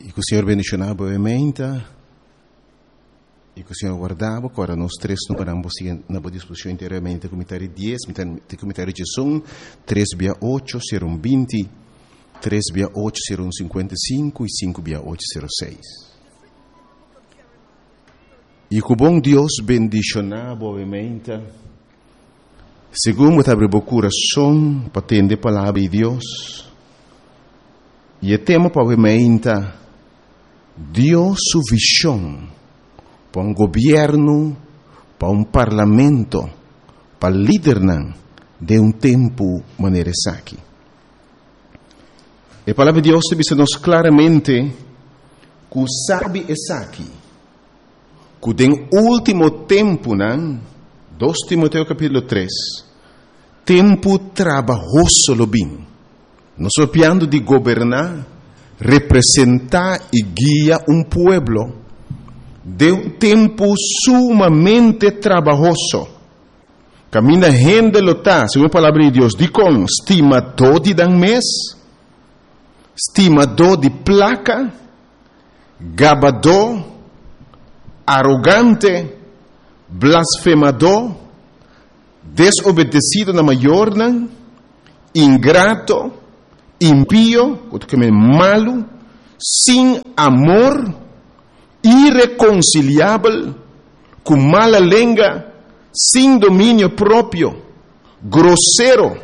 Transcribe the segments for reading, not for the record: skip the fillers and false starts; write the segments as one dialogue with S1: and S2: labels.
S1: E que o Senhor bendicionava obviamente, e que o Senhor guardava, agora nós três não paramos na boa disposição inteiramente, comentário 10, comentário 11, 3 via 8, 020, 3 via 8, 055 e 5 via 8, 06. E que o bom Deus bendicionava obviamente, segundo abre o coração para atender a palavra de Deus, e o tema obviamente, Deus sua visão para um governo, para um parlamento, para líder de um tempo maneira aqui. E a palavra de Deus diz-nos claramente que sabe essa aqui, que no último tempo, 2 Timoteo capítulo 3, tempo trabalhoso lo bem. Nós estamos de governar, representar e guiar um pueblo de um tempo sumamente trabalhoso. Camina gente lota, segundo a palavra de Deus, de com estimador de dan mês, estimador de placa, gabador, arrogante, blasfemador, desobedecido na maior, ingrato, impío, malo, sem amor, irreconciliável, com mala língua, sem domínio próprio, grosseiro,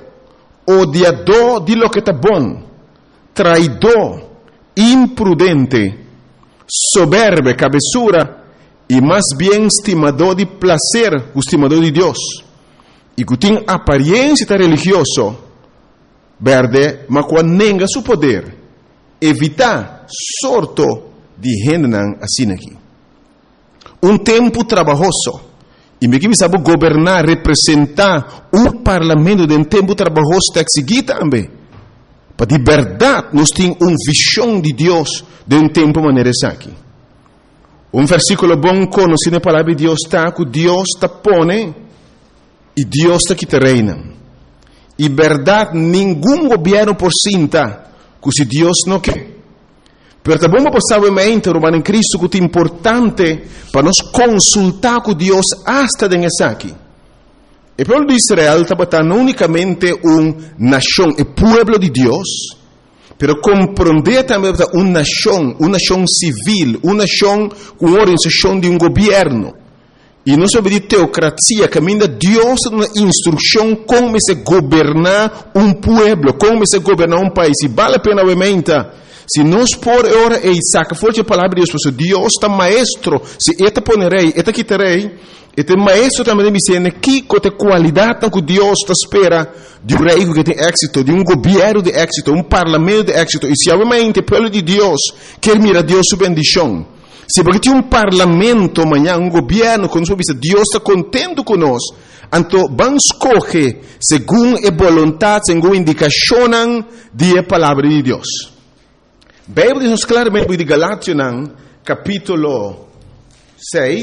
S1: odiador de lo que está bom, traidor, imprudente, soberbo, cabeçura, e mais bem estimador de prazer, estimador de Deus, e que tem aparência religiosa, verde, mas quando nega seu poder, evitar sorto de gente assim aqui. Um tempo trabalhoso. E me que sabe governar, representar um parlamento de um tempo trabalhoso tem que seguir também. Para de verdade, nós temos uma visão de Deus de um tempo maneira aqui. Um versículo bom conhecido na palavra de Deus está que Deus está pone e Deus está que te reina. E verdade, nenhum governo por cinta, que se Deus não quer. Pero também vamos passar Romano em Cristo, que é importante para nós consultar com Deus hasta nessa aqui. O povo de Israel está não unicamente uma nação, o povo de Deus, pero compreender também uma nação civil, uma nação com organização de um governo. E não sobre de teocracia, caminha Deus uma instrução como se governar um povo, como se governar um país. E vale a pena, obviamente, se nós por hora e saca forte a palavra de Deus, porque Deus está maestro, se eta ponerei, eta quitarei, eta maestro também me ensina que tem qualidade que Deus está espera de um rei que tem êxito, de um governo de êxito, um parlamento de êxito. E se obviamente o povo de Deus quer mirar Deus sua bendição, se porque tem um parlamento amanhã, um governo, quando Deus está contente conosco, então vamos escolher segundo a vontade, segundo a indicação da palavra de Deus. A Bíblia diz claramente de Galátias, capítulo 6,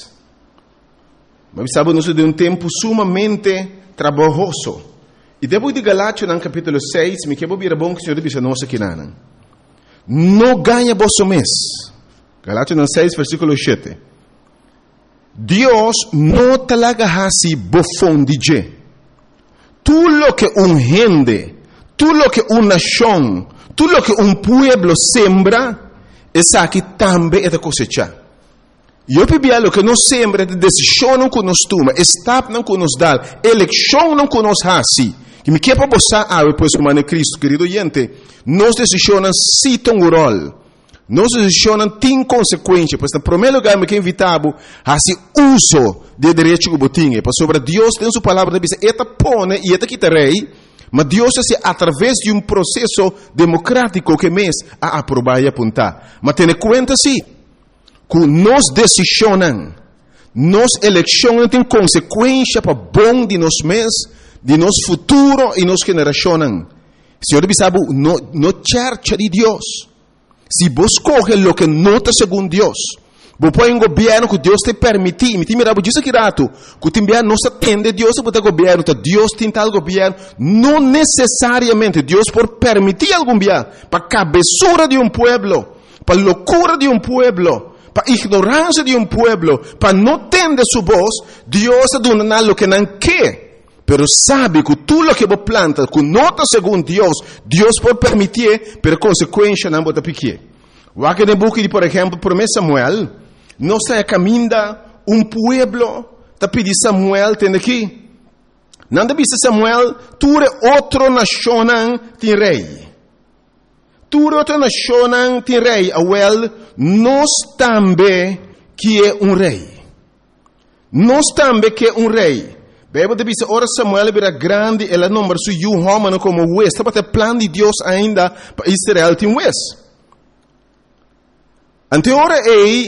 S1: mas sabe, nós de um tempo sumamente trabalhoso. E depois de Galátias, capítulo 6, me quero vir a bom que o Senhor diz a nós aqui, não ganha vosso mês. Galátias 6, versículo 7. Deus não talaga hasi bofón DJ. Tudo lo que um gente, tudo lo que uma nação, tudo lo que um pueblo sembra, essa aqui também é da cosecha. E eu pedi lo que nós sembra, de decisão não que nós toma, estado não que nos dá, eleição não que nos hasi. Que me quer para você, depois do Mano Cristo, querido gente, nós decisões se tem um rol. Nós decisões têm consequências, pois, em primeiro lugar, me quer invitar a esse uso de direito que eu tenho, para sobre Deus tem sua palavra, diz, eta pone e eta quitarei, mas Deus é através de um processo democrático que mês a aprovar e apontar. Mas tenha conta, sim, que nós decisões, nós eleições têm consequências para bom de nós mês, de nosso futuro e nossa geração. Senhor, sabe, no church de Deus. Se você escolhe o que não está segundo Deus, você põe um governo que Deus te permite. Me mira, diz aqui rato, que o governo não se atende Deus para o governo, Deus tem tal governo, não necessariamente Deus por permitir algum governo para a cabeçura de um pueblo, para locura de un pueblo, para ignorancia de un pueblo, para no tener su voz, Dios está dando lo que no quiere. Pero sabe que tú lo que vos plantas, que no está según Dios, Dios puede permitir, pero consecuencia no te pique. Aquí en el buque, por ejemplo, por Samuel, no se caminda un pueblo, te pide Samuel, tiene aquí. No te dice Samuel, tú eres otro nación, ti rey. Tú eres otra nación, ti rey, abuel, no también que un rey. No también que un rey. Bijbel dice, ora Samuel era grande, ela nombra su homem como juez. Estava até plano de Deus ainda para Israel tem juez. Ante ora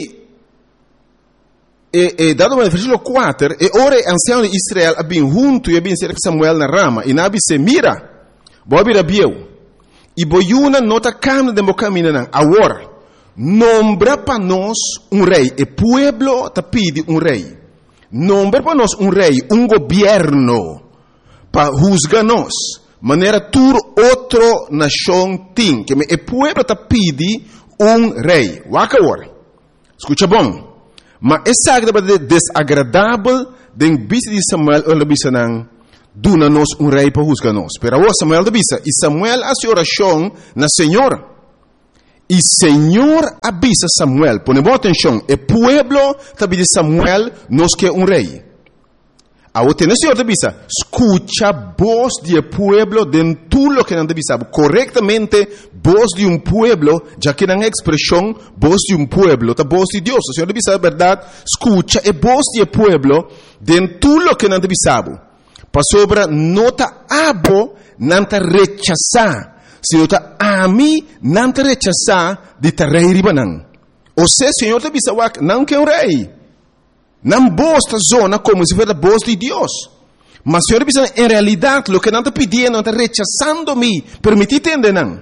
S1: dado no versículo 4, ora ancião de Israel abin junto e abin ser Samuel na rama. E nabi se mira, boa vira bieu. E boiuna nota câmara de caminho não. Agora, nombra para nós rei. E pueblo te pede rei. Nombra para nós rei, governo, para juzgar-nos. Maneira tur outro nação tem. Que o pueblo te pede rei. Waka agora. Escuta bom. Mas essa é desagradável de vista de Samuel, ou de vista não, duna-nos rei para juzgar-nos. Pero agora Samuel de vista. E Samuel hace oração na Senhora. E Senhor avisa Samuel, põe boa atenção, o pueblo também de Samuel nos quer rei. Agora o Senhor avisa, escucha a voz do pueblo de tudo que não avisa, corretamente voz de pueblo, já que não é expressão voz de pueblo, a voz de Deus. O Senhor avisa a verdade, escucha a voz do pueblo de tudo que não avisa. Para sobre nota abo, não te rechazar. Se eu está a mim, não te rechazar de te rei ribanan. Ou seja, Senhor te avisa, não quer rei. Não bosta zona como se fosse a voz de Deus. Mas Senhor te avisa, em realidade, o que não te pedia, não te rechazando-me, permitir entender não.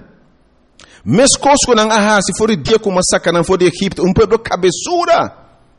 S1: Mes coisas que não há, se for o dia como massacre, não for de Egipto, pueblo cabeçura.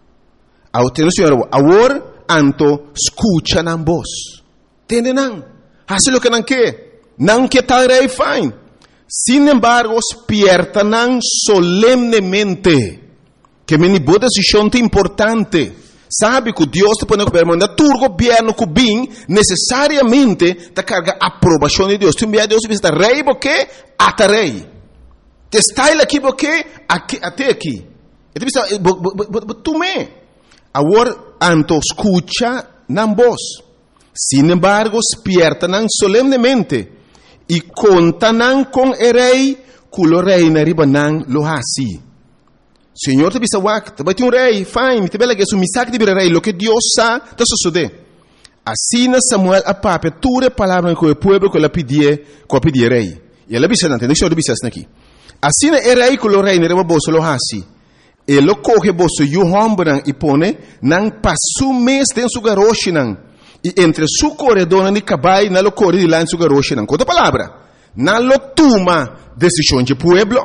S1: Ao ter o Senhor, agora, anto, escucha na voz. Entende não? Faz o que não quer. Não quer tal rei, fine. Sin embargo, despiertan solemnemente que me boa decisão importante. Sabe que Deus te põe no governo, tu governo que bem necessariamente te carga a aprovação de Deus. Tu envia Deus e está rei porque até rei. Te está aqui porque até aqui. E tu pensa, tu me. Agora, anto escucha na voz. Sin embargo, despiertan solemnemente. E contanan com o rei, culo rei na ribanan lo hasi. Senhor te bisa wak, te bati rei, fine, te bela que su misak de rei, lo que Deus sa, te sucede. Assim Samuel a pape, ture palavra com o pueblo que la pedie rei. E ela bisa nante, deixa eu bisa aqui. Assim o rei culo rei na riba boso lo hasi. E lo coge boso yu hombran e pone, nan pasu mes den su garoshinan. E entre su corredor de cabai na lo corre de lá em su garoche não. Outra palavra, na lo toma decisão de pueblo,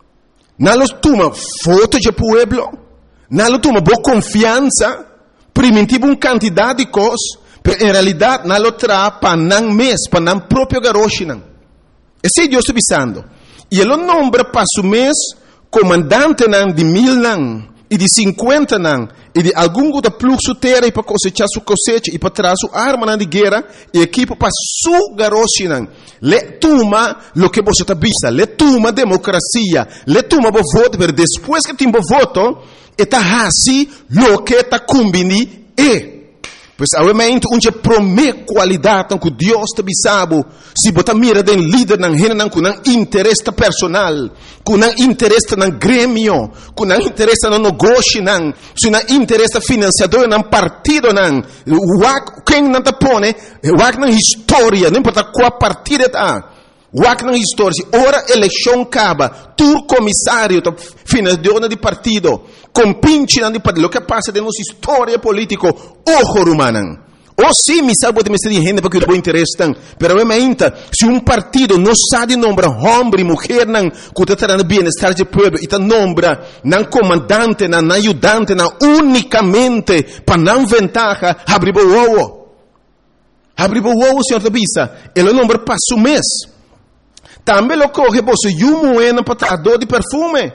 S1: na lo toma foto de pueblo, na lo toma boa confiança, primitivo quantidade de coisas, mas em realidade na lo tra para não mês, para não próprio garoche não. Esse é Deus te avisando. E ele nombra para su mês comandante não de 1000 não. E de 50 não, e de algum outro fluxo terra e para cosechar sua cosecha e para trazer sua arma de guerra e equipo para sua garoche não. Le toma lo que você está vista, le toma democracia, le toma o voto, mas depois que tem o voto, está assim lo que está combini e. Pois obviamente onde promete qualidade que Deus te bisabo, se botar mira den líder não rena não com interesse personal, com interesse no grêmio, com interesse no negócio não, se não interesse financiador não partido não, quem não te põe, na história, não importa qual partido está. Wak na história, ora eleição acaba, tu comissário, financiador de partido, compinche de partido, o que passa de nossa história política, ojo humano. Ou sim, me sabe de me ser gente porque o interesse tem, pero obviamente, se partido não sabe nombrar homem e mulher não, que está trazendo bem-estar do povo, e está nombra não comandante, não ajudante, não unicamente para não ventaja, abrir o ovo. Abrir o ovo, senhor da bisa, ele nombra passo mês. Também lo coge você e moeda para dor de perfume.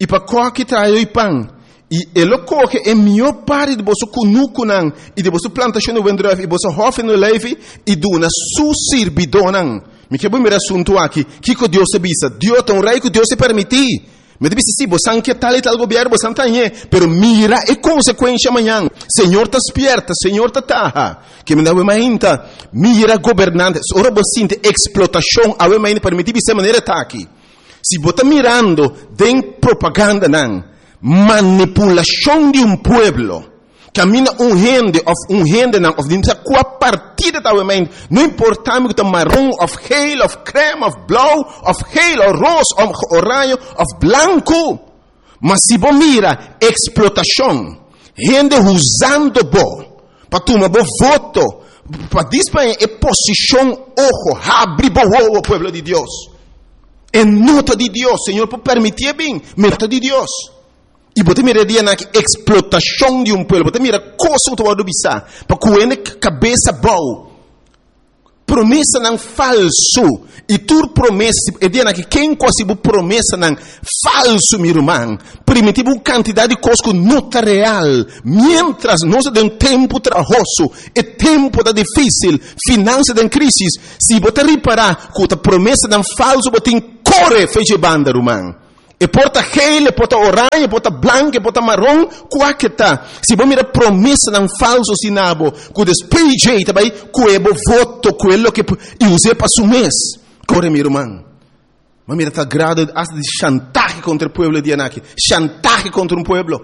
S1: e para coque trai o pão. E ele coque é melhor parte de você kunukunan e de você plantação no vendrove e você hofe no leve e duna su sirbidonan. Me que bom assunto aqui. Que Deus se bisa? Deus tem um rei que Deus se permitir. Me disse sim, você não quer tal e tal governo, você não tem, pero mira a consequência amanhã. Senhor está esperta, Senhor está taha. Que me dá uma ainda, mira governantes, ora você tem explotação, a uma ainda permitir dessa maneira tá aqui. Se você está mirando, tem propaganda não, manipulação de pueblo. Camina gente não, of dimsa qua partida da uma não importa me que marrom, of geel, of creme, of blauw, of geel, of roze, of oranje, of blanco. Mas se você mira explotação, gente usando para tomar voto, para disparar a posição, ojo, abre o pueblo de Deus. É nota de Deus, Senhor, por permitir bem, nota de Deus. E você mira na explotação de pueblo, você mira coisa que você bisa, para coene cabeça boa. Promessa não falso. E tu promessa, é dia que quem quase promessa não falso, meu irmão. Primitivo quantidade de coisas que não está real. Mientras nós de tempo trabalhoso, é tempo da difícil, finança da crise. Se você reparar que a promessa não falso, você corre feche banda, irmão. E porta gel, e porta orange, e porta branco, e porta marrom, qual que tá? Se você mira promessa não falso sinabo, que despeje também, que é voto, quello que use para su mês. Corre, meu irmão. Mas mira, tá grado de chantaje contra o pueblo de Anaki. Chantaje contra um pueblo.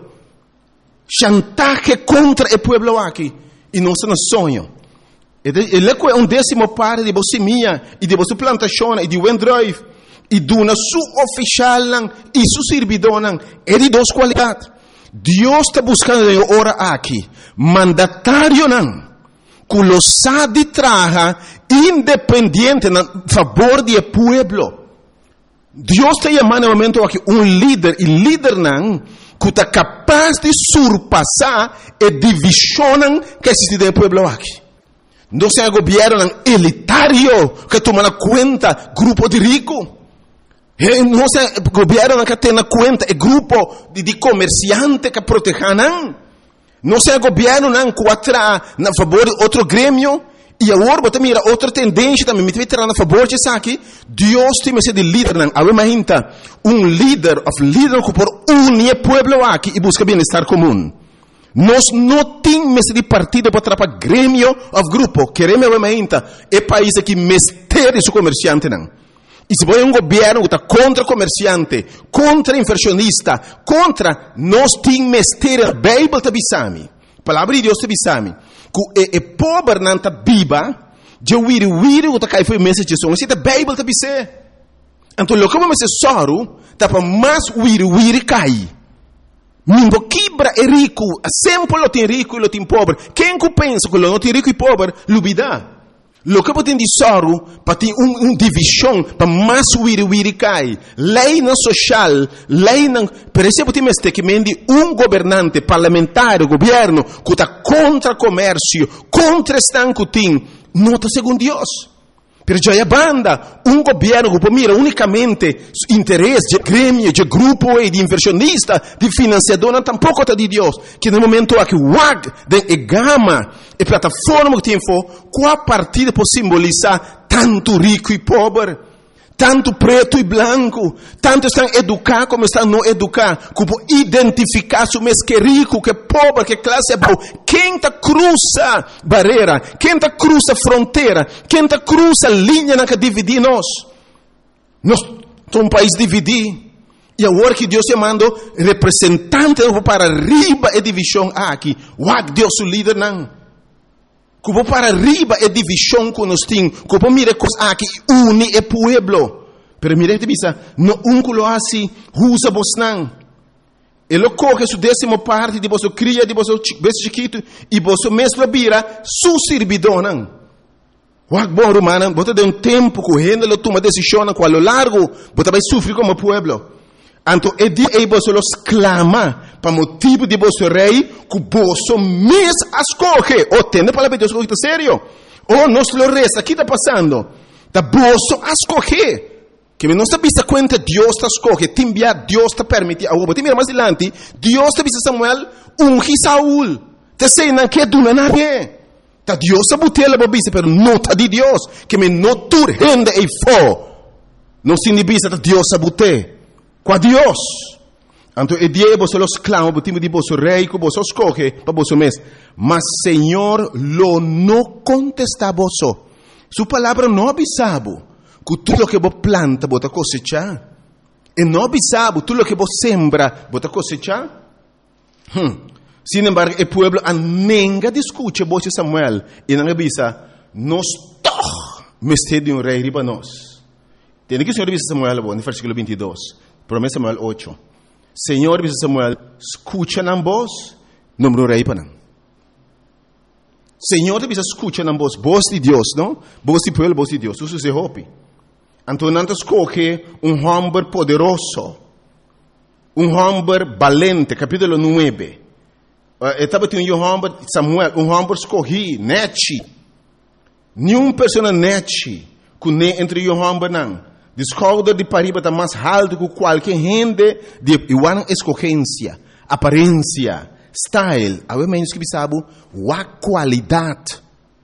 S1: Chantaje contra o pueblo aqui. E não se sonho. Ele é um décimo parte de você minha, e de você plantação, e de Wendrive. E duna su oficial e su servidor é de duas qualidades. Deus está buscando ora aqui mandatário não, que lo sabe traja independente na favor do pueblo. Deus está chamando no momento aqui líder e líder não que está capaz de surpassar a divisão que existe no pueblo aqui. Não é governo elitário que toma conta grupo de ricos. Não é governo que tem na conta é grupo de comerciantes que protegem. Não é governo que atra na favor de outro grêmio. E agora você mira outra tendência também. Me vai tirar na favor disso aqui. Deus tem de líder. Imagina líder que por unir o povo aqui e busca bem-estar comum. Nós não temos de partido para atrapalhar grêmio ou grupo. Queremos imagina é país que mestre o comerciante não. E se você é governo que está contra comerciante, contra inversionista, contra, nós temos mestre, a Bíblia está bisami. A palavra de Deus está bisami. Que é pobre não está biba, de wiri que está caindo foi mensagem de som. Mas a Bíblia está bisé. Então, o que vamos dizer soro, está para mais wiri cai. Ninguém quebra é rico, sempre lo tem rico e lo tem pobre. Quem que pensa que lo tem rico e pobre, lubida. Lo que tem de soro, para ter divisão, para mais wiri cai. Lei não social, lei não... Por exemplo, tem que mendi governante parlamentar, governo, que está contra comércio, contra estanco tem, não está segundo Deus. Pero já é banda, governo que mira unicamente interesse de grêmio, de grupo e de inversionista, de financiador, tampouco está de Deus. Que no momento aqui, de gama, e plataforma que tem qual partida pode simbolizar tanto rico e pobre, tanto preto e branco, tanto estão educados como estão não educados, como identificar se o mês que é rico, que é pobre, que classe é boa. Quem está cruza barreira, quem está cruza fronteira, quem está cruza linha na que divide nós. Nós somos um país dividido. E agora que Deus chamando representante para arriba a divisão aqui, Deus o líder não. Como para arriba é divisão que nós temos. Como mira coisas aqui, une o pueblo. Pero mira, não que lo assim, usa vos não. Ele coge sua décima parte de vosso cria, de vosso chiquito, e vosso mesmo vira su servidor não. Bom, romano, você tem tempo que ele toma decisão, com a lo largo, você vai sofrer como pueblo. Então, é dia que você exclama para motivo de você rei que você mesmo escolhe. Ou tem a palavra de Deus que está sério. Ou nós lo resta, o que está passando? Está você escolhe. Que não está vista cuenta Dios te escoge, te envia, Dios te permite. Agora, te mira mais adiante, Dios te vista Samuel, ungi Saúl. Te sei não que tu não é. Ta Dios te butela babisa, pero não ta de Dios. Que me não tur rende e fo. Não se inibisa ta Dios te bute. Qua Dios. Anto e die você los clama, botimo di bosso rei, que você escoge, para você mes. Mas Senhor lo não contesta bosso. Su palavra não abisabo. Que tudo que você planta, você cosecha. E não abisabo, tudo que você sembra, você cosecha. Sin embargo, o pueblo anenga discute boche Samuel. E não abisa, nos toch, mestre de rei riba nós. Tem que o Senhor avisa Samuel, no versículo 22. Promessa Samuel 8. Senhor, diz Samuel, escucha na voz, número rei para não. Senhor, diz escucha na voz de Deus, não? Voz de pueblo, voz de Deus. Isso se hope. Então, não escolhe homem poderoso, homem valente, capítulo 9. Estava tendo homem, Samuel, homem escolhi, nete. Nenhuma pessoa nete, que nem entre homem não. Descobre de pariba está mais alto que qualquer gente de igual escolhência, aparência, style. A menos que sabe, a qualidade.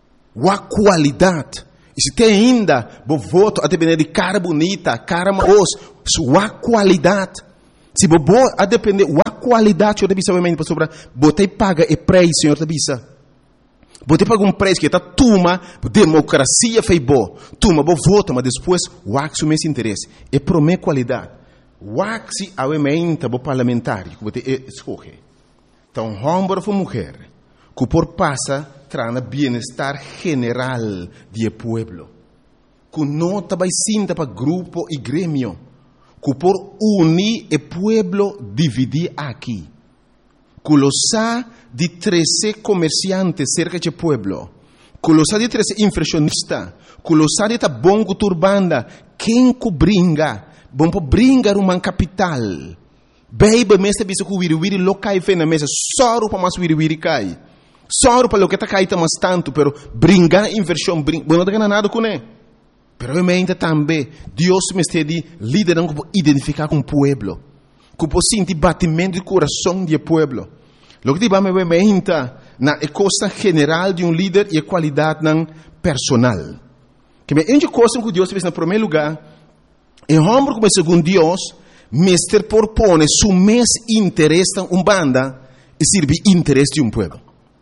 S1: E se tem ainda, bo voto a depender de cara bonita, cara maos, sua qualidade. Se bo a depender a qualidade, eu deve saber para sobre, botei paga e preço, senhor debisa. Você paga preço que está tuma, democracia fez boa. Tuma, vou votar, mas depois, o axo me interesse. É para minha qualidade. O axo é o parlamentar, que você escolhe. Então, homem ou mulher, que por passa, traz bem-estar general do povo. Que não vai sinta para grupo e grêmio. Que por unir o povo, dividir aqui. Que lo sa de 13 comerciantes cerca de pueblo, que lo sa de 13 inflacionistas, que lo sa de ta bongo turbanda, quem que bringa, bom para bringar uma capital. Beiba mesta bisa que wiri lo cai fe na mesa, soro para mais wiri cai. Soro para lo que tá caíta mais tanto, pero bringar inversão, bom não ganha nada com ele. Pero realmente também, Deus me está de liderando para identificar com o pueblo. Que pode sentir batimento do coração do povo. O que vamos ver na costa general de líder e a qualidade personal. Que é uma coisa que Deus fez no primeiro lugar. É homem como segundo Deus, mestre propõe seu mais interesse em banda e serve interesse de povo.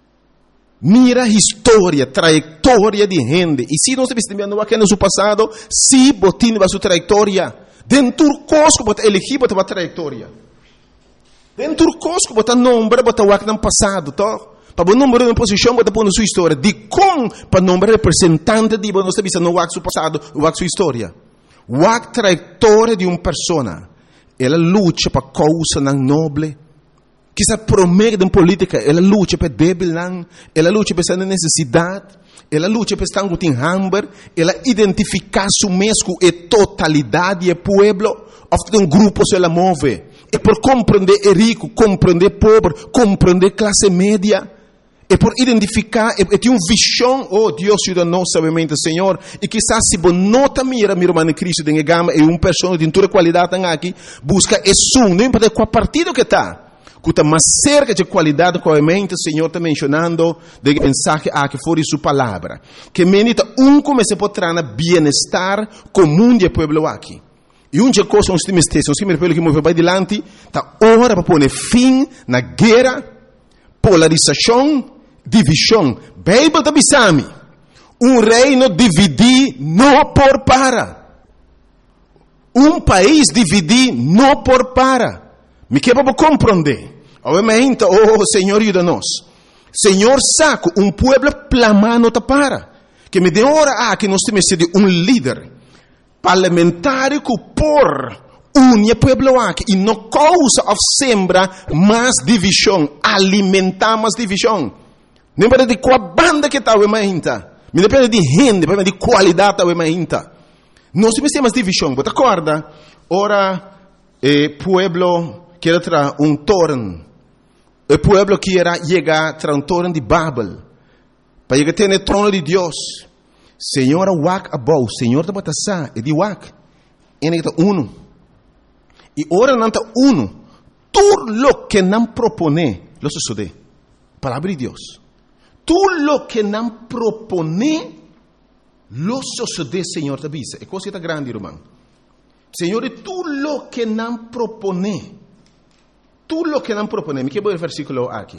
S1: Mira a história, trajetória de gente. E se nós estamos vendo aqui no seu passado, se botin a sua trajetória. Dentro cosco bota elegir bota uma trajetória. Dentro cosco bota nombre bota o que no passado, to. Para o número de posição bota pôr na sua história. De como para nombre representante de nós sabemos no o seu passado, o sua história. O trajetória de uma pessoa. Ela luta para causa não nobre. Que se promete em política, ela luta para débil não, ela luta para essa necessidade. Ela luta para estar com hambre, ela identifica su mesmo e totalidade do povo, ou grupo se ela move. É por compreender o rico, compreender o pobre, compreender a classe média. É por identificar, é ter uma visão, oh Deus ajuda nós, sabemente, Senhor, e quizás se você nota mira mano Cristo, tem gama, e uma pessoa de toda qualidade aqui, busca isso, não importa qual partido que está. Que está mais cerca de qualidade, obviamente, o Senhor está mencionando de mensagem que foi sua palavra. Que menita começa a trazer bem-estar comum do povo aqui. E uma coisa, os times que movem para adiante, está hora para pôr fim na guerra, polarização, divisão. Bíblia da Bisami. Reino dividir não por para. País dividir não por para. Me quer para compreender. Obviamente, oh Senhor, ajuda-nos. Senhor, saco, povo plamano para. Que me dê hora que nós temos de líder parlamentar que por unir o povo aqui e não causa ou sembra mais divisão, alimentar mais divisão. Não depende de qual banda que está, não depende de gente, depende de qualidade da nós temos mais divisão. Você acorda? Ora, povo quer trazer torno. O povo quer chegar a torno de Babel. Para chegar a ter o trono de Deus. Senhor, wak abou. Senhor, está batendo e de wak. en está uno. Y ahora no está uno. Todo lo que nos propone, lo sucede. Palabra de Dios. Todo lo que nos propone, lo sucede, Señor, te avisa. Es cosa grande, hermano. Señor, todo lo que nos propone. Todo lo que nos propone. Me quiero ver el versículo aquí.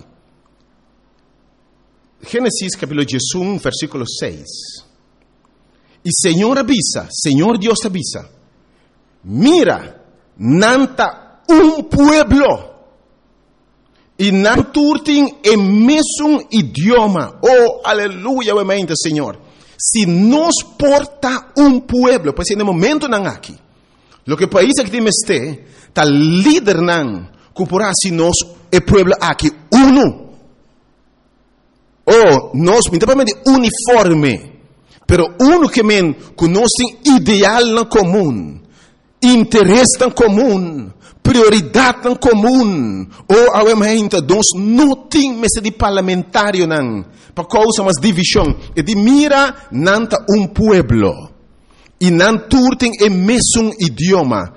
S1: Génesis capítulo 1, versículo 6. Y Señor avisa, Señor Dios avisa. Mira, nanta un pueblo. Y nanturtin en mesmo idioma. Oh, aleluya, obviamente, Señor. Si nos porta un pueblo, pues en el momento nan aquí. Lo que país que tiene este, tal líder nan, cupora si nos el pueblo aquí uno. Oh, nos minimamente uniforme, pero uno que men conoce ideal en común, interés en común, prioridad en común. Oh, obviamente, nos no tenemos de parlamentario nan, para causa más división. E de mira nanta un pueblo. E nan turten en mesmo idioma.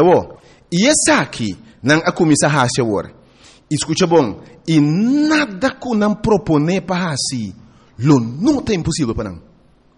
S1: E essa aqui, nan a começar a hacer agora. Escucha bom. E nada que nan propone para assim, lo não é impossível para nan.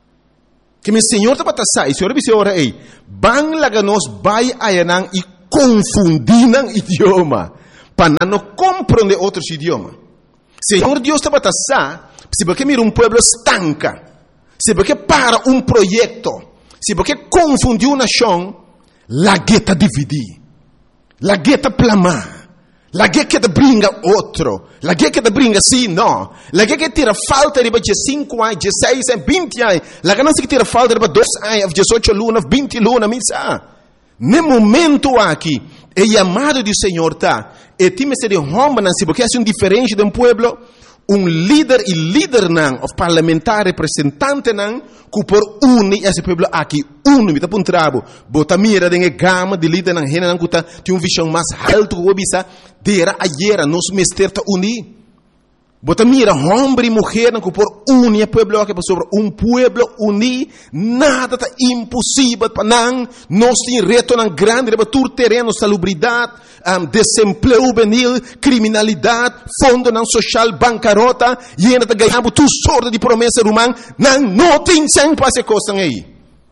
S1: Que meu Senhor está para sair, Senhor disse ora ei, bang laga nos vai ayanang e confundir nan idioma, para não compreender outros idiomas. Senhor Deus está para sair, se porque mira pueblo estanca, se porque para projeto, se porque confundiu uma nação, la gueta dividir, la gueta plamar. La guerra que brinca outro. La guerra que brinca sim, não. La guerra que tira falta de 5 anos, 16 anos, 20 anos. La ganância que tira falta de 2 anos, 18 lunas, 20 lunas, misa. No momento aqui, é chamado do Senhor, tá? E time se de homem, porque é diferente de pueblo. Líder e líder não, o parlamentar representante não, que por unir esse pueblo aqui, me tá por trabo, bota mira de gama de líder não, rena não que tem visão mais alto que o bisa, dera ayer nos mester ta unir. Bota mira homem e mulher não que por unir pueblo aqui, sobre pueblo unir, nada tá impossível para não, nós tem reto não grande, para tur terreno, salubridade, desemprego juvenil, criminalidade, fundo não social, bancarrota, e ainda tá ganhando tu sorte de promessa humana, não tem sempre para essa coisa aí.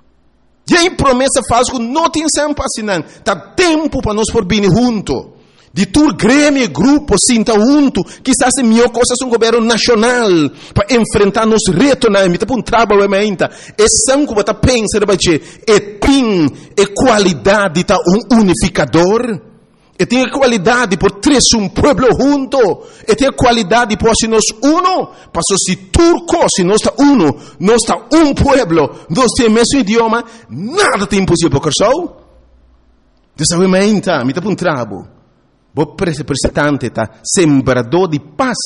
S1: E aí promessa falsa que não tem sempre para assim, tá tempo para nós por vir junto. De tur grêmio, grupo, sinta junto, quizás é melhor coisa um governo nacional para enfrentar nos retos na emita para trabalho ementa. É sangue para pensar bache, tem qualidade tá unificador. E tem qualidade por três pueblo junto. E tem qualidade por se nós uno, passo se turco, se nós está uno, nós está pueblo, nós tem mesmo idioma, nada tem impossível para o dessa ementa, emita para trabalho. O representante tá sembrador de paz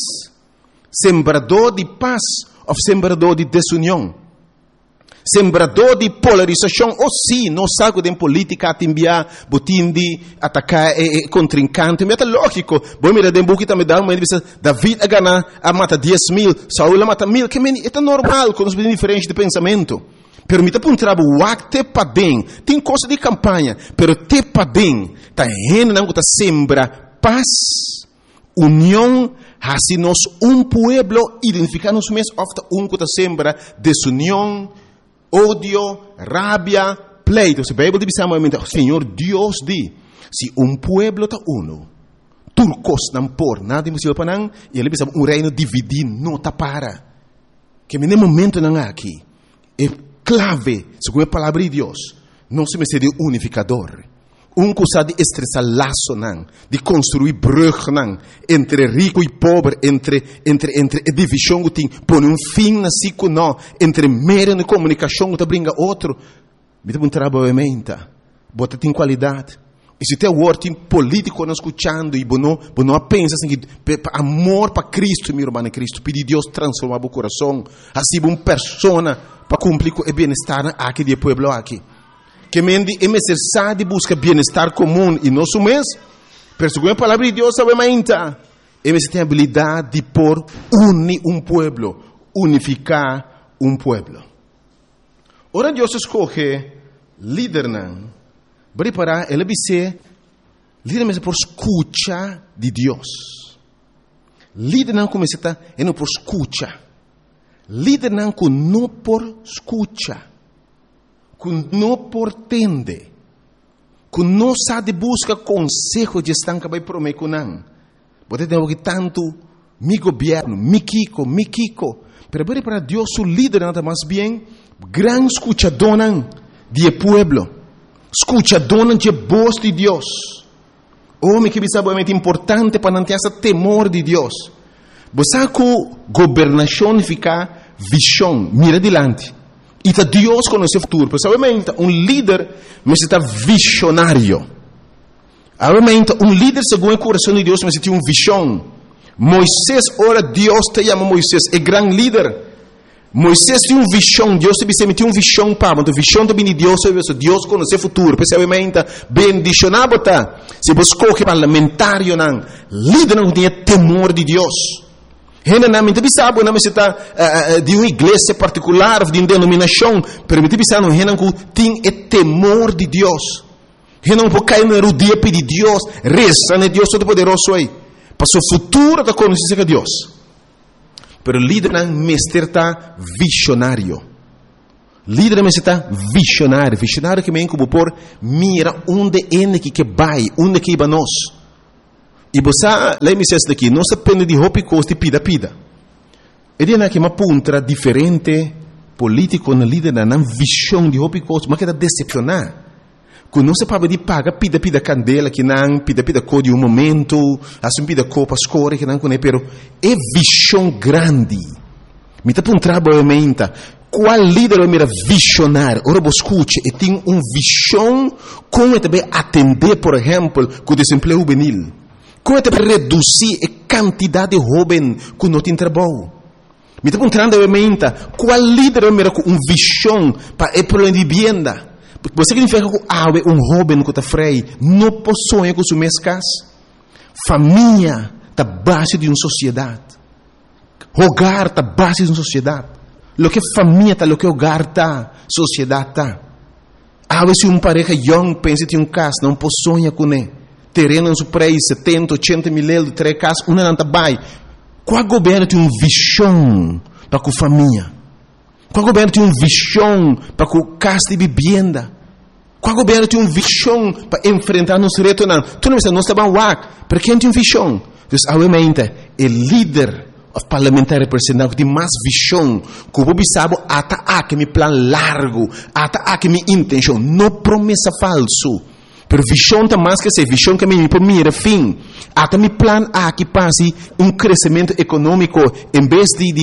S1: ou sembrador de desunião, sembrador de polarização. Ou sim, não sabe de política a enviar, botindi, atacar contrincante, mas é lógico. Bom, mira, de buki também dá uma entrevista, David a mata 10,000, Saul a mata 1,000, que é normal, quando nós diferente de pensamento. Pero me tá para trabalho, o acte para bem, tem coisa de campanha, pero te para bem, tá rena não tá sembra paz, união, assim nós pueblo identificar-nos mesmo, ofta que tá sembra desunião, ódio, rabia, pleito. Se a Bíblia dizamente, Senhor Deus diz, se pueblo tá uno, turcos não por nada impossível para não, e ele diz reino dividido não tá para, que no momento não aqui é clave, segundo a palavra de Deus, não se me de unificador. Coisa de estressar laço, não, de construir brug, não, entre rico e pobre, entre divisão que tem, põe fim na ciclo, não, entre meio de comunicação que brinca outro. Me dá trabalho em mente, bota tem qualidade. E se tem word político não escutando e não pensa assim que amor para Cristo, meu irmão em Cristo, pedir Deus transformar o coração, assim uma pessoa para cumprir com o bem-estar aqui do povo aqui. Que mendi é necessário de buscar bem-estar comum e não mês, mas segundo a palavra de Deus, sabe mais tem a habilidade de pôr unir pueblo, unificar pueblo. Ora Deus escolhe líder não, Preparar, ele dice, líder por escucha de Dios. Líder não começa a por escucha. Líder não por escucha. Que não por tende. Que não sabe busca consejo de estanca vai prometer com não. Pode ter que tanto mi governo, mi Kiko. Pero para Deus o líder nada mais bem gran escuchador de pueblo. Escuchador de voz de Deus. Homem que é importante para não ter esse temor de Deus. Você que governação fica visão, mira adiante. E tá Deus conhece o futuro. Porque obviamente líder necessita visionário. Obviamente líder segundo o coração de Deus necessita visão. Moisés, ora Deus te chama Moisés, é grande líder. Moisés tinha visão, Deus te tinha visão para, mas a visão também de Deus conhece o futuro. Especialmente, bendicionado tá. Se você escolhe parlamentário, líder não tinha temor de Deus. Ele não me sabe, não está de uma igreja particular, de uma denominação, mas me sabe, ele não tem temor de Deus. Ele não pode cair na rodia pedir Deus, reza, né? Deus todo-poderoso aí. Para o futuro da conhecer de Deus. Pero líder não mestre está visionário. Líder está visionário. Visionário que vem como por mira onde é que vai, onde que vai nós. E você, lá me diz daqui, não se depende de roupa e costa pida. Ele é que uma ponta diferente político na líder não visão de roupa e costa, mas que está decepcionar. Que não se pode de paga pida candela que não pida cor de momento, assim pida cor para escolher que não conhece, pero é visão grande. Me está apontando obviamente qual líder é mira visionário. Ora você escute, e tem visão como também atender, por exemplo, com o desemprego juvenil. Como também reduzir a quantidade de jovens que não tem trabalho. Me está apontando obviamente qual líder é mira com visão para o problema de vivienda. Você significa que jovem que está frei não possui com suas casas. Família está base de uma sociedade. Hogar está base de uma sociedade. Lo que família está, lo que hogar está, sociedade está. Se uma pareja young pensa em casa, não possui com ele. Terreno no seu preço, 70, 80 mil euros, 3 casas, uma não está bem. Qual governo tem uma visão para a família? Qual governo tem uma visão para a casa de vivienda? Qual governo tem uma visão para enfrentar nos retos? Tu não está bem, para quem tem uma visão? Então, obviamente, o líder parlamentar representante que tem mais visão, que o povo sabe, até me plano largo, até minha intenção, não promessa falso. Pero visão está mais que essa visão que me mira fim. Até me plano que passe crescimento econômico em vez de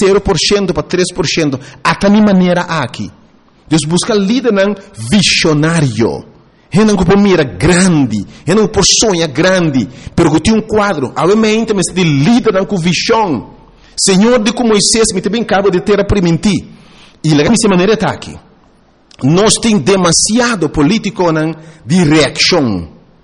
S1: 0% para 3%. Até minha maneira aqui. Deus busca líder visionário. Ele não pode mira grande. Ele não pode sonhar grande. Pero que tem quadro. Obviamente, mas de líder com visão. Senhor, de como Moisés me também acaba de ter a permitir. E lá dessa maneira está aqui. Nós temos demasiado político de reação.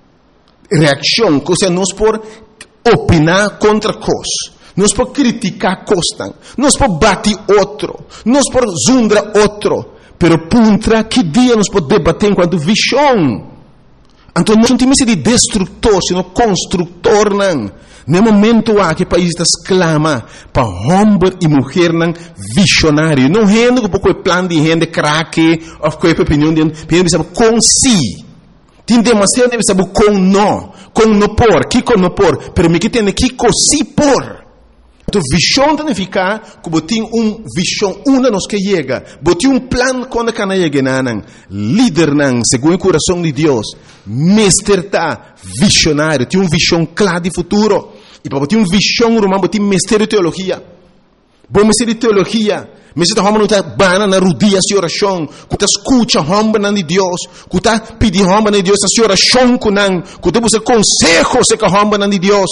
S1: Reação, ou seja, nós por opinar contra coisas. Nós por criticar coisas. Nós por bater outro. Nós por zundar outro. Pero contra que dia nós podemos debater enquanto visão? Então nós não temos de destrutor, sino construtor. No momento que o país exclama para homem e mulher visionário. Não rende com o plano de rende craque, ou com a opinião de gente, com si. Tem demasiado de saber com não por, que com não por, pero me que tem que com si por. Então visão tem que ficar como tem visão uma nos que chega, tem plano quando que não chega líder segundo o coração de Deus, mestre tá visionário, tem visão clara de futuro. E para ter visão romana, tem mestre de teologia. Bom mestre de teologia, mestre de homem não está bana na rodia de oração, que está escuta homem de Deus, que está pedindo homem de Deus a oração com não, que está buscando consejos com homem de Deus.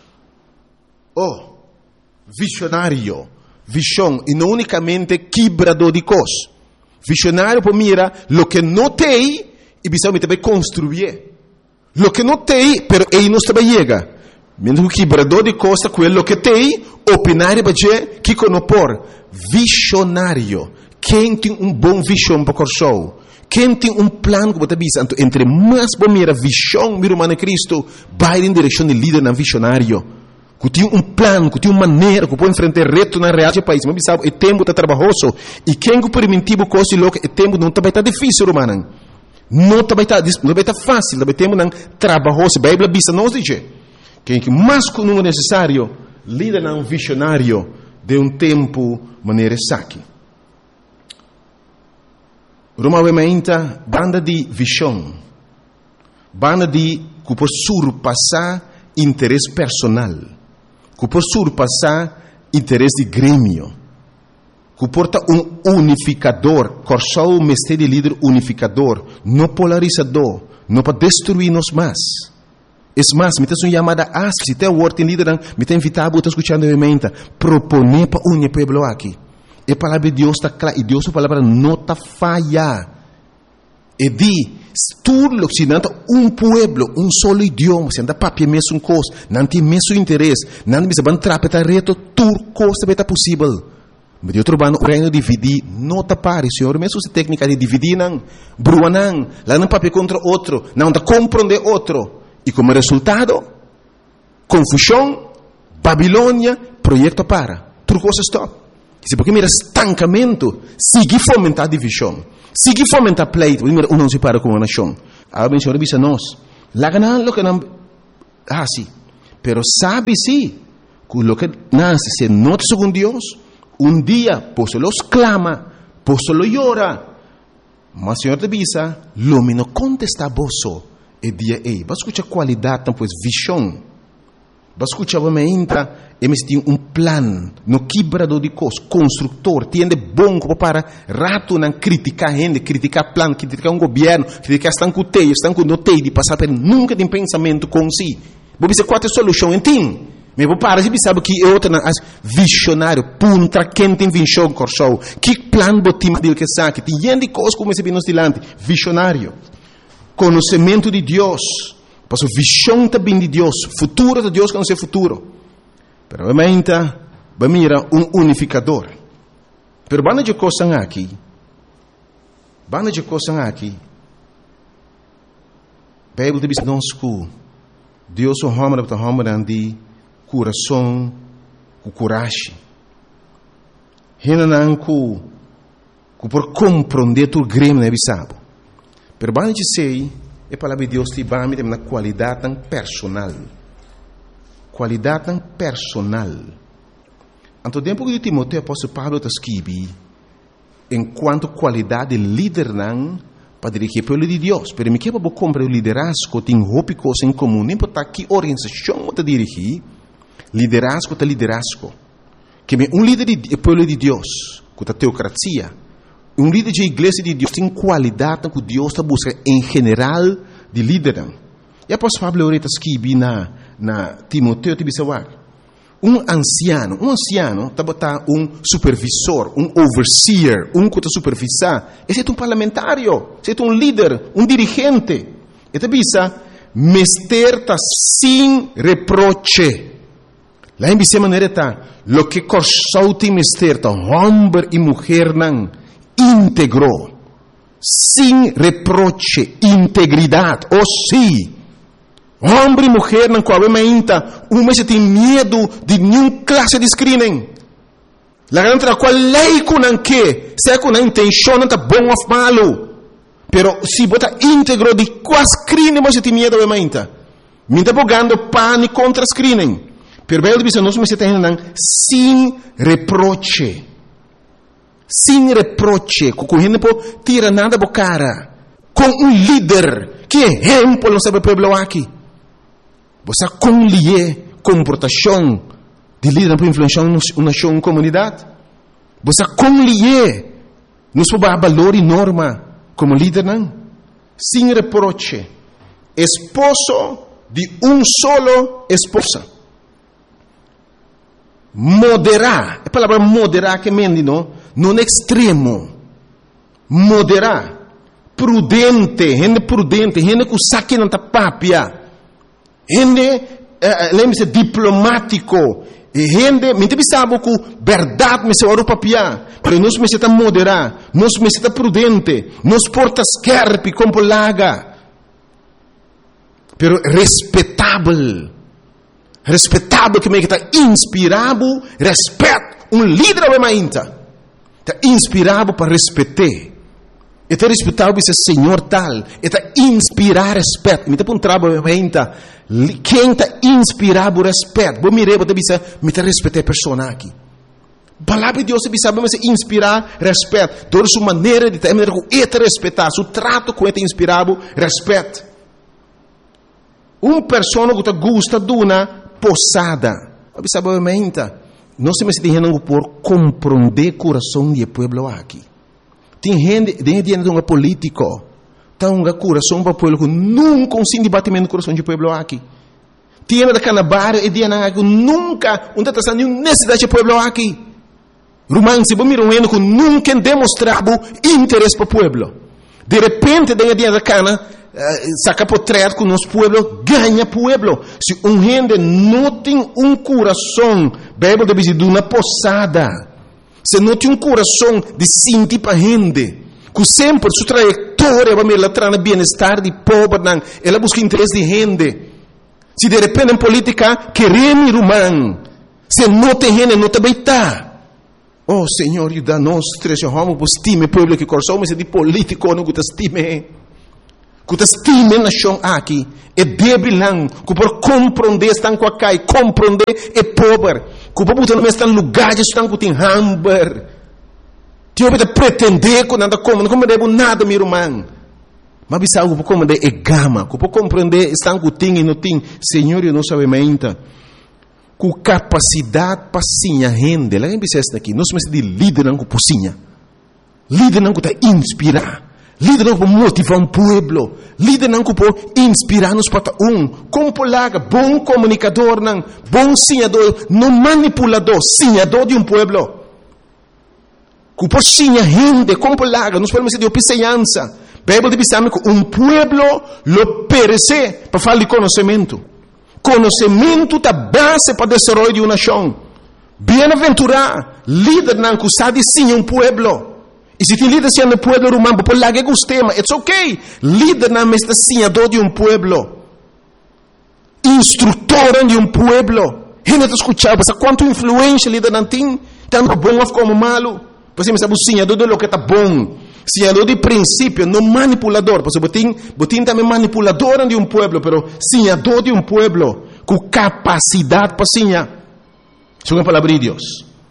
S1: Visionário, visão, e não unicamente quebrador de coisas. Visionário para mira lo que não tem e precisa também construir. Lo que não tem, pero ele não está chega. Mesmo que quebrador de costa, quello que tem, opinar para dizer que não por visionário. Quem tem bom visão para o show? Quem tem plan que você visa, entre mais bom mira visão, mira humana Cristo, vai em direção de líder não visionário. Que tem plan, que tem maneira, que pode enfrentar reto na realidade do país. Mas sabe, o tempo está trabalhoso. E quem que permitiu o coisa louco, o tempo não vai estar difícil, humana. Não vai estar fácil, vai ter um trabalhoso. A Bíblia diz, não diz, quem que mais que não é necessário, líder não visionário de tempo maneira saque. Roma vementa banda de visão, banda de que por surpassar interesse personal, que por surpassar interesse de grêmio, que porta unificador, corsal o mestre de líder unificador, não polarizador, não para destruir-nos mais. É mais, me tem uma chamada asp, se tem o word em líder, me tem invitado a escutar vementa, proponer para unir pueblo aqui. E a palavra de Deus está clara, e Deus a palavra não está falha. E di, tudo se não está pueblo, solo idioma, se não está papel mesmo coisa, não tem mesmo interesse, não tem mesmo trapetar reto, tudo coisa está possível. Mas eu trabalho no reino de dividir, não está pare, senhor, mesmo se técnica de dividir, não, brua não, lá não papel contra outro, não está compreender outro. E como resultado, confusão, Babilônia, projeto para, tudo coisa stop. Se porque mira estancamento, sigue fomentar divisão, sigue fomentar pleito, mira não se para com uma nação. A Senhor diz a nós, lá ganan lo que não, sim, pero sabe sim, que lo que nasce se nota segundo Deus, dia, por solo clama, por solo llora, mas o Senhor te diz, lo me não contesta vosso, e dia vai escutar qualidade, então, visão. Vas escuchar me entra, eles têm plan, no quebrado de coisas, construtor, tem de bom para rato não criticar gente, criticar plan, criticar governo, criticar estão com teio, estão com notei de passar por nunca tem pensamento com si. Vou dizer qual é a solução, entende? Mas vou parar, você sabe que é outra visionário, punta quem tem visão corsou, que plan botim dele que sabe, tem gente de coisas como esse bem dilante, visionário, conhecimento de Deus. Porque a visão também de Deus, futuro de Deus que não é futuro. Pero realmente, vai mirar unificador. Pero banda de coisas aqui, a Bíblia diz nós que Deus é um homem de coração, com coragem. Renan que por compreender tu grêmio não é sabe. Pero banda de sei a palavra de Deus te vai me na qualidade personal. Qualidade personal. Anto tempo que Timoteo apóstolo Pablo está escrevendo, enquanto qualidade de líder não para dirigir o povo de Deus. Pero me quero comprar o liderazgo, tem coisas em comum. Nem importa que organização está dirigir, liderazgo está liderazgo. Que é líder do povo de Deus, com a teocracia. Líder de igreja de Deus tem qualidade que Deus está buscando em geral de líder. E a apóstolo Pablo está escrevendo na Timoteo, anciano está botando supervisor, overseer, que está supervisar. Esse é parlamentário, esse é líder, dirigente. E está dizendo, mester está sem reproche. Lá em essa maneira está, lo que corsou tem mester está, homem e mulher não, íntegro, sem reproche, integridade, sim. Homem e mulher não coabita, se tem medo de nenhuma classe de screening. La grande qual lei com não que, se com a intenção não está bom ou malo, pero se bota íntegro de qual screening você tem medo de mainta. Me está pegando pane contra screening. Pero bem diz nós me tem sem reproche. Sem reproche, com gente não tira nada da cara, com líder que exemplo não sabe o povo aqui. Você conlier comportação de líder para influenciar uma nação, uma comunidade. Você conlier nos valor e norma como líder não. Sem reproche, esposo de solo esposa. Moderar, a palavra moderar que mendi não extremo, moderar, prudente, gente que saque não tá papia, gente, lembre-se, diplomático, E gente, me sabe que verdade me se ora papia, pero nós me se ta moderar, nós me se ta prudente, nós porta scherpi como laga. Pero respeitável que me está inspirado, respeito, líder a mainta, está inspirado para respeitar. Está respeitado para ser Senhor tal, está inspirado respeito. Me está um trabalho a mainta, quem está inspirado respeito. Vou mirar, vou dizer, me está respeitar a pessoa aqui. Palavra de Deus sabe me inspirar respeito. Toda sua maneira de ter respeitar, seu trato com ele inspirado respeito. Pessoa que gosta de uma posada. Sabe, não se me está por compreender o coração do povo aqui. Tem gente que é um político, tem um coração para o povo que nunca se debatimento no coração do povo aqui. Tem da canabar e dia que nunca está nenhuma necessidade do povo aqui. Romance, vou mirar que nunca demonstrado interesse para o povo. De repente, dia da cana saca portreto que o nosso povo ganha povo. Se gente não tem coração, Bíblia diz de uma posada. Se não tem coração de sentir para gente, que sempre sua trajetória vai me trazer bem-estar de pobre, ela busca interesse de gente. Se de repente em política queremos irmão, se não tem gente, não também está. Oh Senhor, ajuda-nos, trejamos, estime povo que coração, mas de político não te estime. Que te estime nação aqui, é débil não, que por compreender estão com a cai, compreender é pobre, que por botar no estão lugares estão com tem hamburger. Tio pode pretender que nada como, não compreendo nada, meu irmão. Mas bisa algo por compreender é gama, que por compreender estão com tem e não tem, Senhor, eu não sabe ainda. Com capacidade para sinha rende, lá em Bicesta aqui, nós somos de líder não com pocinha, líder não com tá inspirar. Líder não para motivar povo, líder não para inspirar-nos para como polaga, bom comunicador, não, bom sinhador, não manipulador, sinhador de povo. Que por sinha rende, como polaga, nós podemos ser de opicenhança. Bíblia diz que povo lo perece para falar de conhecimento. Conhecimento é a base para o desenvolvimento de uma nação. Bem-aventurado, líder não que sabe sinha povo. E se tem líder sendo povo romano, por lá que gostema, it's okay. Líder não é senhador de povo, instrutor de povo. Gente está escutando, mas quanto influência líder não tem, tanto bom como malo. Você me sabe o senhador de lo que está bom, senhador de princípio, não manipulador. Porque botin também manipulador de povo, pero senhador de povo, com capacidade para senhar. Isso é a palavra de Deus.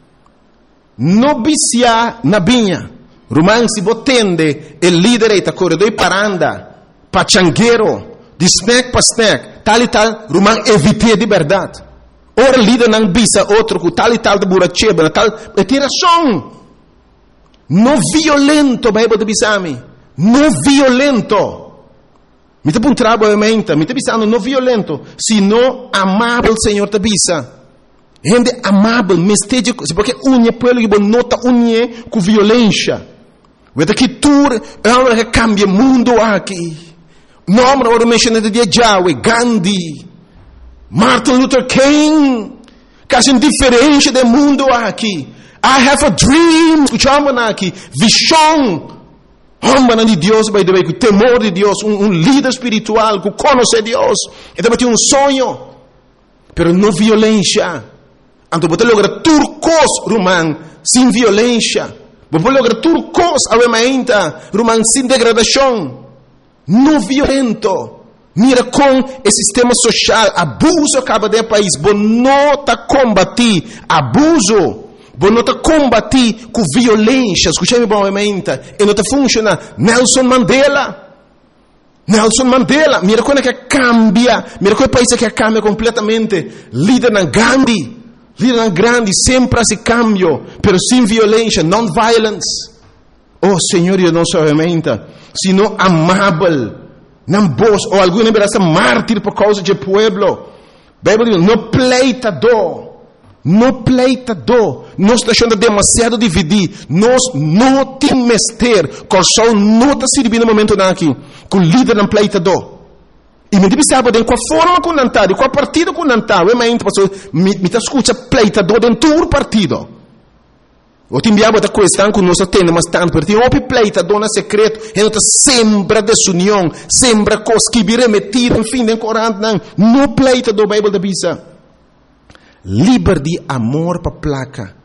S1: Não vicia na vinha. Romano si botende il líder eta corredor paranda, pachanguero, de snack para snack, tal e tal, Romano evite de verdade. Ora líder não bisa outro com tal e tal de buracheba, tal, é tiração. Não violento, Bíblia de bisami. Não violento. Me te puntrabo a mente, me te bisando não violento, sino amável, Senhor te bisa. Gente amável, mesteja, porque unha pelo que nota unha com violência. Vede que tur é uma que cambia o mundo aqui. Nome agora mencionado de Yahweh, Gandhi, Martin Luther King, quase indiferente do mundo aqui. I have a dream, escutamos aqui, visão. Homem de Deus, by the way, com temor de Deus, líder espiritual, que conhece Deus. Então tem sonho, pero não violência. Então você logra turcos, romano, sem violência. Você logra turcos, ainda, romano, sem degradação. Não violento. Mira com o sistema social, abuso acaba de país. Você não está combatir abuso. Você não está combatir com violência. Escutei-me bem, e não está funcionando. Nelson Mandela, mira como é que cambia. Mira como é país que cambia completamente. Líder na Gandhi. Líder grande, sempre esse cambio, pero sem violência, non-violence. Oh, Senhor, eu não somente, sino amável, não vos, ou alguma vez mártir por causa do povo. Bíblia diz, não pleitador, nós estamos achando demasiado dividir, nós não temos mestre, coração não está servindo no momento aqui, que o líder não pleitador. E me sabe de qual forma que não está, de qual partido que não está. Eu me escuta pleitador de todo partido. Eu te enviava da questão que nós temos, mas tanto partido. Eu pleitador na secreto, e não sembra desunião, sembra coisas que virem metidas, enfim, de Corão, não pleitador Bíblia da Bisa. Liberdade, amor para placa.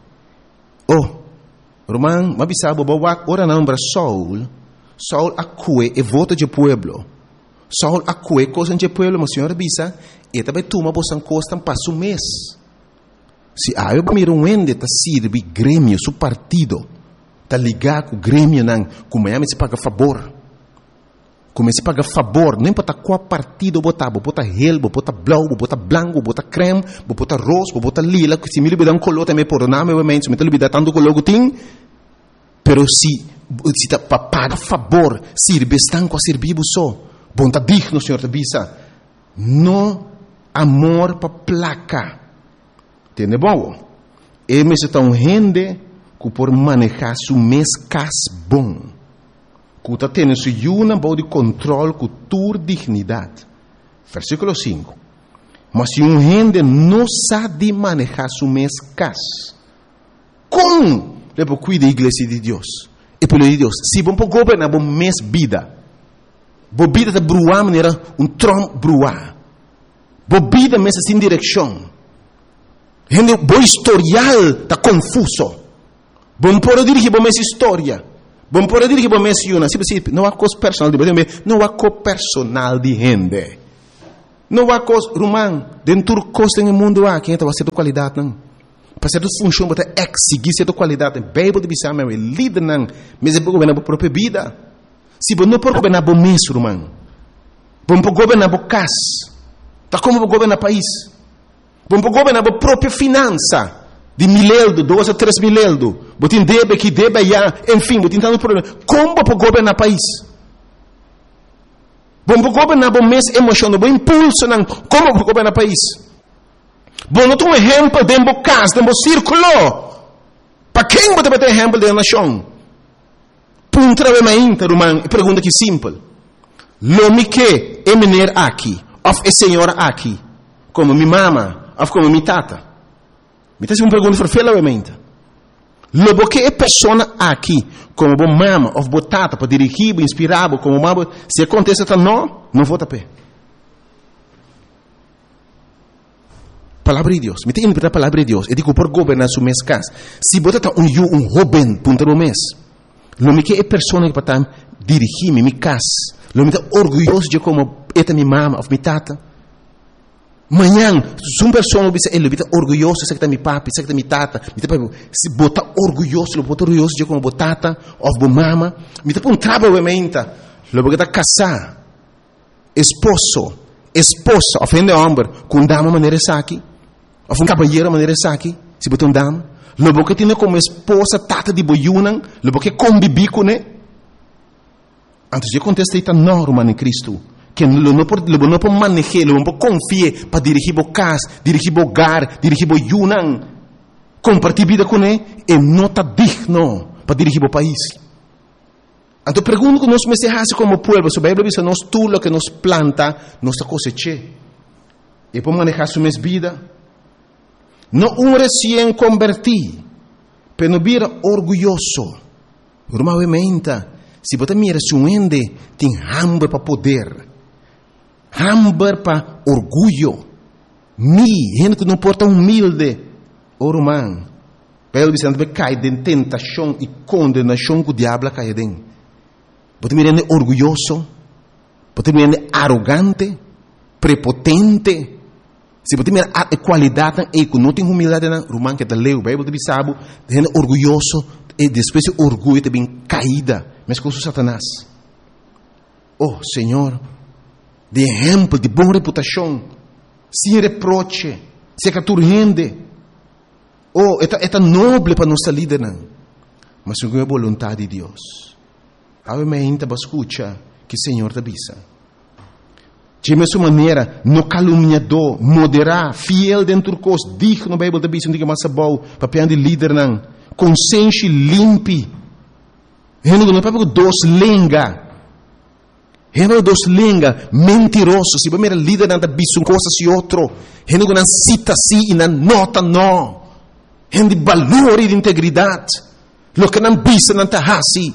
S1: Román, mas sabe, ora não, Saul acue e vota de pueblo. Saul acue coisa de pueblo, mas senhora bisa, e também toma bosan costa passo mês. Se eu miro ende tá sirve grêmio, su partido, tá ligado com o grêmio não, como é se paga favor. Como se paga favor, não importa qual partido botar, bota relbo, bota blau, bota branco, bota creme, bota rosa, bota lila, que se me libera color também por nome, obviamente, se me libera tanto color que tem, pero se tá para pagar favor, sirve estão com a servir só. Bom, tá digno, senhor, tá bisa. No amor para placa. Entende bom? E me está gente que por manejar su mês cas bom. Que está tendo su yuna bom de controle com tua dignidade. Versículo 5. Mas se gente não sabe manejar su mês cas, como le puede cuidar a igreja de Deus? E pelo de Deus, se bom para governar bom mês vida. Bobida de bruar maneira trom bruar. Bobida mesa sem direção. Gente, bom historial tá confuso. Bom por dirigir bom essa história. Bom por dirigir bom essa una. Tipo, não há coisa personal de não há coisa personal de gente. Não há coisa romano dentro coisa no mundo há quem vai ser de qualidade não. Para ser de função para exigir certa qualidade. Bíblia de bisam é líder não. Mas é para governar a própria vida. Se você não pode governar o mês, irmão, você pode governar o casa, tá como você governar o país, você pode governar a própria finança, de 1.000 euros, 2 a 3 mil euros, você tem débito que deve já, enfim, você tem tanto problema. Como você pode governar o país? Você pode governar o mês emocional, o impulso, não. Como você pode governar o país? Você não tem um exemplo dentro do casa, dentro do círculo. Para quem você vai ter exemplo da nação? Puntra we mainta, Román, pergunta que simples. Lo que é menino aqui, ou é senhora aqui, como minha mama, ou como minha tata. Me está uma pergunta farfela we mainta. Lo que é pessoa aqui, como minha mama, ou minha tata, para dirigir, para inspirar, como mama, se acontece tá não vota pé. Palavra de Deus, me tem interpretar a palavra de Deus. Eu digo por governar su mês casa. Se você tá um jovem, punta no mês. Lo que é pessoa que para dirigir minha casa. Lo que é orgulhoso de como é minha mama ou minha tata. Manhã, se uma pessoa ele está orgulhoso de que minha papi, de que minha tata, se bota orgulhoso de como tata ou mama, me tá um trabalho ementa. Lo que está casar, esposa, ofende homem, com dama maneira aqui, ou um cabalheiro maneira aqui, se bota um dama. Lo que tem como esposa, tata de boiunan, lo que convive com ele. Antes de contestar, não, irmão em Cristo. Que não pode manejar, não pode confiar para dirigir o casa, dirigir o hogar, dirigir o boiunan. Compartilhar vida com ele, e não está digno para dirigir o país. Então, pergunto que nós me se como povo, se a Bíblia diz, nós tudo o que nos planta, nós cosecha. E para manejar sua vida. Não um recém convertido, pero não vira orgulhoso. Normalmente, se você mira se um ende, tem hambre para poder, hambre para orgulho. Gente que não porta humilde, irmão, pelo que cai de tentação e condenação que o diabo cai dentro. Você mira orgulhoso, você mira arrogante, prepotente. Se você tiver a qualidade e não tem humildade, Román que te leu, a Bíblia sabe, gente orgulhoso e depois o orgulho também caída, mas com Satanás. Oh, Senhor, de exemplo, de boa reputação, sem reproche, sem caturrende. Oh, é nobre para nossa líder, mas não é a vontade de Deus. Obviamente, você escuta que o Senhor te avisa. De mesma maneira, no caluniador, moderar, fiel dentro do curso, digo no Bíblia da Bíblia, não diga mais bom, papel de líder, não. Consciência limpe. Não é para dois lenga. Heno dos linga mentiroso, se você líder nanda bisu coisas e outro, heno não cita si e não nota não, heno de valor e de integridade, lo que não bisa não tá assim.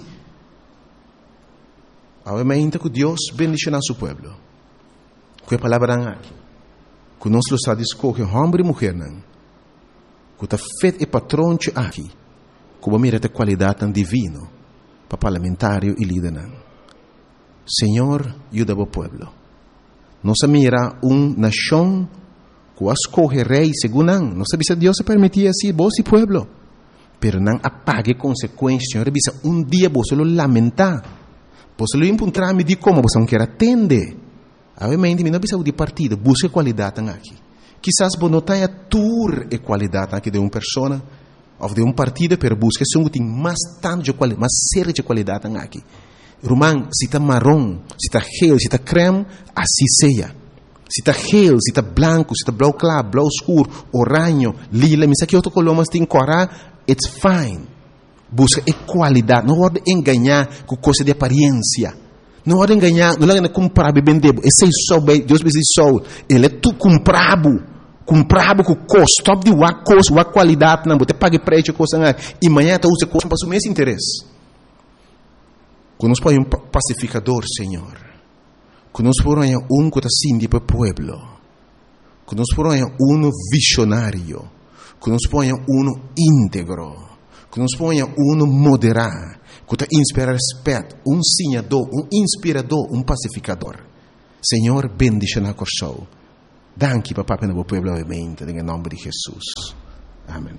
S1: Obviamente que Deus bendicionar seu povo, que a palavra aqui, que nós lo está escolhe homem e mulher não, que tá feito e patrão aqui, que vai mirar a qualidade tão divino para parlamentário e líder não. Senhor, ajuda o povo. Nós mira nação que escolhe rei segundo não. Nós sabemos que Deus se permitia assim, vos e povo. Pero não apague consequências. Senhor, dia vos lo lamentar. Vos lo encontrar me de como vos não quer atender. Obviamente, não precisa de partido. Busque qualidade aqui. Quizás vos não tenha tour e qualidade aqui de uma pessoa ou de um partido, pero busque um tem mais tanto de qualidade, mais sério de qualidade aqui. Román, se está marrom, se está gel, se está creme, assim seja. Se está gel, se está branco, se está blau claro, blau escuro, oranho, lila, mas aqui outro color, mas tem cora, it's fine. Busca qualidade, não pode enganar com coisa de aparência. Não pode enganar, não pode comprar bem debo. Esse é só, Deus me diz só, ele é tu comprado com custo, top de uma coisa, uma qualidade, não, você paga preço, coisa, e amanhã tu usa coisa para o mesmo interesse. Que nos põe pacificador, Senhor. Que nos põe que está sindi para o povo. Que nos põe visionário. Que nos põe íntegro. Que nos põe moderado. Que está inspira respeito. Sinhador, inspirador, pacificador. Senhor, bendice na corção. Danke, papá, para o povo, obviamente, em nome de Jesus. Amém.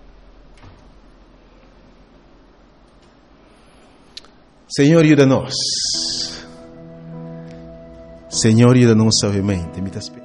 S1: Senhor, ajuda-nos. Senhor, ajuda-nos, obviamente.